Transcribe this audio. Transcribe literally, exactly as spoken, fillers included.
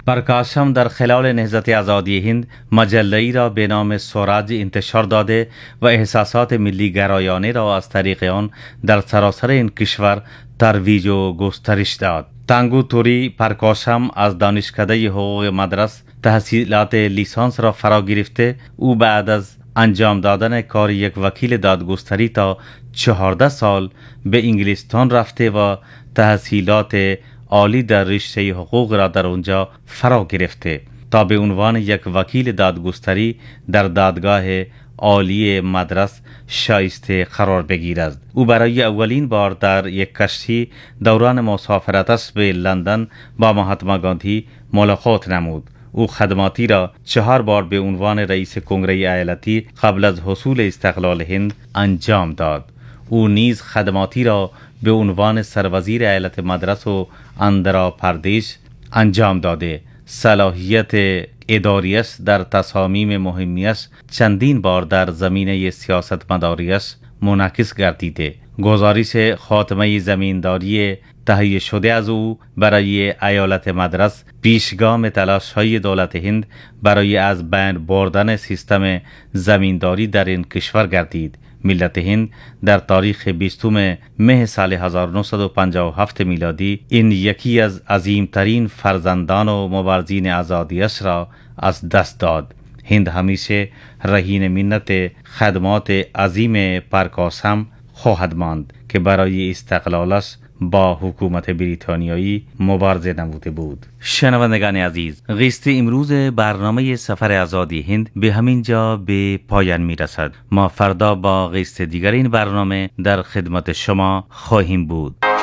پرکاشم در خلال نهضت آزادی هند مجله‌ای را به نام سوراج انتشار داده و احساسات ملی گرایانه را از طریق آن در سراسر این کشور ترویج و گسترش داد. تانگو توری پرکاشم از دانشکده حقوق مدرس تحصیلات لیسانس را فرا گرفته، او بعد از انجام دادن کار یک وکیل دادگستری تا چهارده سال به انگلستان رفته و تحصیلات عالی در رشته حقوق را در آنجا فرا گرفته تا به عنوان یک وکیل دادگستری در دادگاه عالی مدرس شایسته قرار بگیرد. او برای اولین بار در یک کشتی دوران مسافرتش به لندن با مهاتما گاندھی ملاقات نمود. او خدماتی را چهار بار به عنوان رئیس کنگره ایالتی قبل از حصول استقلال هند انجام داد. او نیز خدماتی را به عنوان سروزیر ایالت مدرس و اندرا پردیش انجام داده. صلاحیت اداریش در تصامیم مهمیش چندین بار در زمینه سیاست مداریش منعکس گردیده. گزارش خاتمه زمینداری تهیه شده از او برای ایالت مدرس پیشگام تلاش های دولت هند برای از بین بردن سیستم زمینداری در این کشور گردید. ملت هند در تاریخ بیستم مه سال هزار و نهصد و پنجاه و هفت میلادی این یکی از عظیمترین فرزندان و مبارزین آزادیش را از دست داد. هند همیشه رهین منت خدمات عظیم پرکاشم خواهد ماند که برای استقلالش با حکومت بریتانیایی مبارزه نموده بود. شنوندگان عزیز، قسط امروز برنامه سفر آزادی هند به همین جا به پایان می رسد. ما فردا با قسط دیگر این برنامه در خدمت شما خواهیم بود.